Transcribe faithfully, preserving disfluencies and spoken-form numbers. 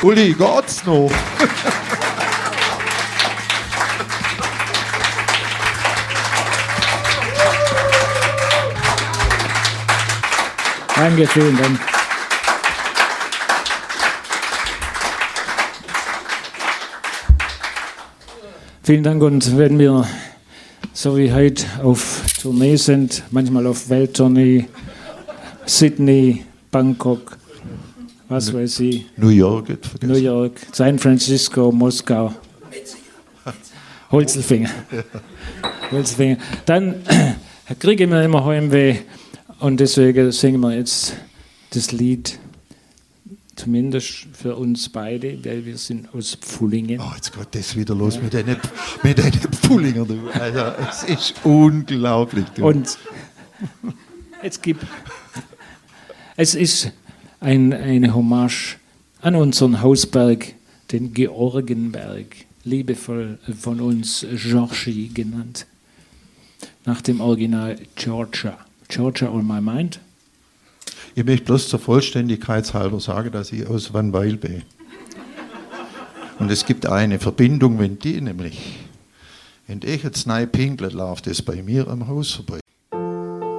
Uli, geht's noch? Danke, vielen Dank. Vielen Dank, und wenn wir so wie heute auf Tournee sind, manchmal auf Welttournee, Sydney, Bangkok, was New, weiß ich, New York, New York, San Francisco, Moskau, Holzelfinger, Holzelfinger. Dann kriegen wir immer Heimweh, und deswegen singen wir jetzt das Lied, zumindest für uns beide, weil wir sind aus Pfullingen. Oh, jetzt geht das wieder los mit den, mit den Pfullingern. Du. Also, es ist unglaublich. Du. Und jetzt gibt es ist ein, eine Hommage an unseren Hausberg, den Georgenberg, liebevoll von uns Georgie genannt, nach dem Original Georgia. Georgia on my mind. Ich möchte bloß zur Vollständigkeit halber sagen, dass ich aus Wannweil bin. Und es gibt eine Verbindung, wenn die nämlich, wenn ich jetzt neu pinkle, läuft das bei mir am Haus vorbei.